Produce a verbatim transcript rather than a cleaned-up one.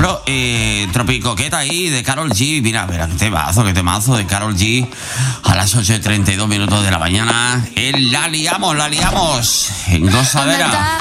Bueno, eh, Tropicoqueta ahí de Karol G. Mira, mira, qué temazo, qué temazo de Karol G. A las ocho y treinta y dos minutos de la mañana. Eh, la liamos, la liamos. En Gozadera.